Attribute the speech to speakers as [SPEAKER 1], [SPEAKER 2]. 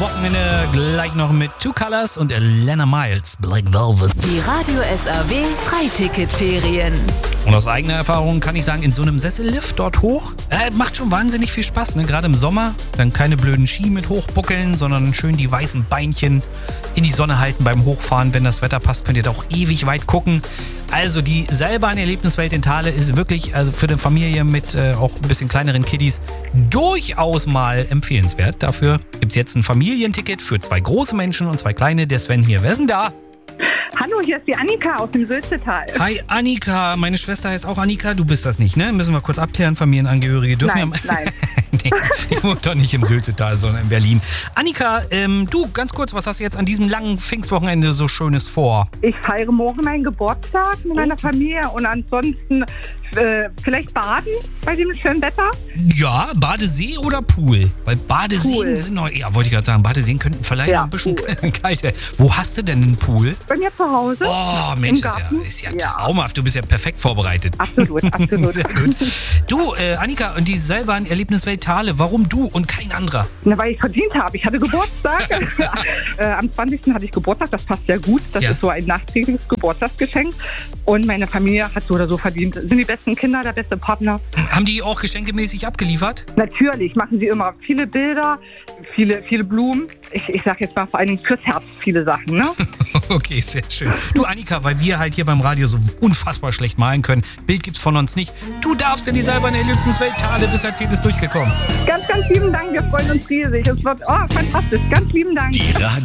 [SPEAKER 1] Wochenende gleich noch mit Two Colors und Lena Miles, Black Velvet.
[SPEAKER 2] Die Radio SAW Freiticketferien.
[SPEAKER 1] Und aus eigener Erfahrung kann ich sagen, in so einem Sessellift dort hoch, macht schon wahnsinnig viel Spaß, ne? Gerade im Sommer, dann keine blöden Ski mit hochbuckeln, sondern schön die weißen Beinchen in die Sonne halten beim Hochfahren. Wenn das Wetter passt, könnt ihr da auch ewig weit gucken. Also die Seilbahn-Erlebniswelt in Thale ist wirklich für eine Familie mit auch ein bisschen kleineren Kiddies durchaus mal empfehlenswert. Dafür gibt es jetzt ein Familienticket für 2 große Menschen und 2 kleine. Der Sven hier. Wer ist denn da?
[SPEAKER 3] Hallo, hier ist die Annika aus dem Sülzetal.
[SPEAKER 1] Hi Annika, meine Schwester heißt auch Annika, du bist das nicht, ne? Müssen wir kurz abklären, Familienangehörige dürfen
[SPEAKER 3] Nein.
[SPEAKER 1] nee, die wohnt doch nicht im Sülzetal, sondern in Berlin. Annika, du, ganz kurz, was hast du jetzt an diesem langen Pfingstwochenende so Schönes vor?
[SPEAKER 3] Ich feiere morgen meinen Geburtstag mit meiner Familie und ansonsten vielleicht baden bei dem schönen Wetter.
[SPEAKER 1] Ja, Badesee oder Pool? Weil Badeseen
[SPEAKER 3] Pool.
[SPEAKER 1] sind noch, ja, wollte ich gerade sagen, Badeseen könnten vielleicht
[SPEAKER 3] Ja,
[SPEAKER 1] noch ein bisschen
[SPEAKER 3] Pool.
[SPEAKER 1] kalt werden. Wo hast du denn einen Pool?
[SPEAKER 3] Bei mir zu Hause.
[SPEAKER 1] Oh, Mensch,
[SPEAKER 3] Im Garten.
[SPEAKER 1] ist ja traumhaft. Du bist ja perfekt vorbereitet.
[SPEAKER 3] Absolut.
[SPEAKER 1] Sehr gut. Du, Annika, und die Seilbahn-Erlebniswelt Thale, warum du und kein anderer?
[SPEAKER 3] Na, weil ich verdient habe. Ich hatte Geburtstag. Am 20. hatte ich Geburtstag. Das passt sehr gut. Das
[SPEAKER 1] Ja.
[SPEAKER 3] ist so ein nachträgliches Geburtstagsgeschenk. Und meine Familie hat so oder so verdient. Sind die besten Kinder, der beste Partner.
[SPEAKER 1] Haben die auch geschenkemäßig abgeliefert?
[SPEAKER 3] Natürlich machen sie immer viele Bilder, viele Blumen. Ich sag jetzt mal vor allen Dingen fürs Herz viele Sachen, ne?
[SPEAKER 1] Okay, sehr schön. Du, Annika, weil wir halt hier beim Radio so unfassbar schlecht malen können, Bild gibt's von uns nicht. Du darfst in die Seilbahn-Erlebniswelt Thale, bist als jedes durchgekommen.
[SPEAKER 3] Ganz lieben Dank. Wir freuen uns riesig. Es wird fantastisch. Ganz lieben Dank.